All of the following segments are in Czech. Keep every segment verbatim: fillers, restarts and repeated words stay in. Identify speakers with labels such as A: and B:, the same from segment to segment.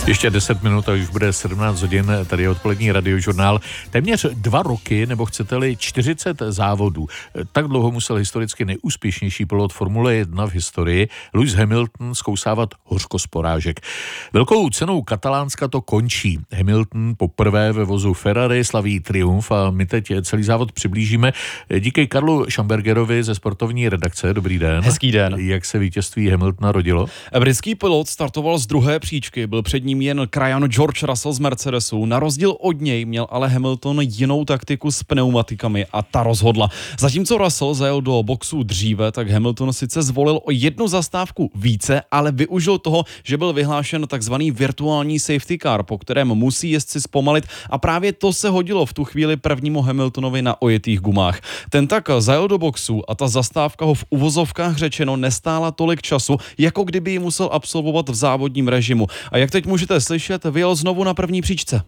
A: Ještě deset minut a už bude sedmnáct hodin, tady je odpolední radiožurnál. Téměř dva roky, nebo chcete-li čtyřicet závodů. Tak dlouho musel historicky nejúspěšnější pilot Formule jedna v historii Lewis Hamilton zkousávat hořko z porážek. Velkou cenou Katalánska to končí. Hamilton poprvé ve vozu Ferrari slaví triumf a my teď celý závod přiblížíme. Díky Karlu Schambergerovi ze sportovní redakce. Dobrý den.
B: Hezký den.
A: Jak se vítězství Hamiltona rodilo?
B: Britský pilot startoval z druhé příčky, byl před ním jen krajan George Russell z Mercedesu. Na rozdíl od něj měl ale Hamilton jinou taktiku s pneumatikami a ta rozhodla. Zatímco Russell zajel do boxu dříve, tak Hamilton sice zvolil o jednu zastávku více, ale využil toho, že byl vyhlášen takzvaný virtuální safety car, po kterém musí jezdci zpomalit, a právě to se hodilo v tu chvíli prvnímu Hamiltonovi na ojetých gumách. Ten tak zajel do boxu a ta zastávka ho v uvozovkách řečeno nestála tolik času, jako kdyby ji musel absolvovat v závodním režimu. A jak teď můžete slyšet, vyjel znovu na první příčce.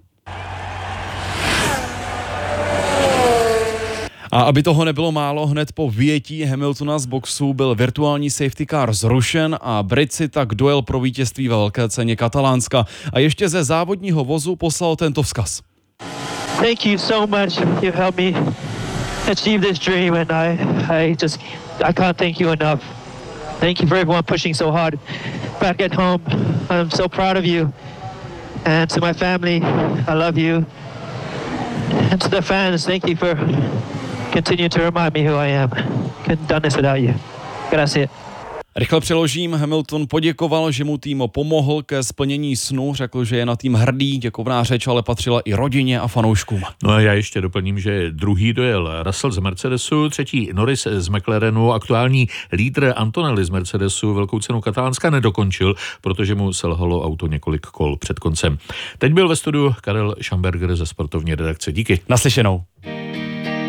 B: A aby toho nebylo málo, hned po vyjetí Hamiltona z boxu byl virtuální safety car zrušen a Brit si tak dojel pro vítězství ve velké ceně Katalánska. A ještě ze závodního vozu poslal tento vzkaz.
C: Thank you so much. You helped me achieve this dream and I, I just, I can't thank you enough. Thank you for everyone pushing so hard back at home. I'm so proud of you. And to my family, I love you. And to the fans, thank you for continuing to remind me who I am. Couldn't have done this without you. Gracias.
B: Rychle přeložím, Hamilton poděkoval, že mu tým pomohl ke splnění snu, řekl, že je na tým hrdý, děkovná řeč ale patřila i rodině a fanouškům.
A: No a já ještě doplním, že druhý dojel Russell z Mercedesu, třetí Norris z McLarenu, aktuální lídr Antonelli z Mercedesu velkou cenu Katalánska nedokončil, protože mu selhalo auto několik kol před koncem. Teď byl ve studiu Karel Schamberger ze sportovní redakce. Díky.
B: Naslyšenou.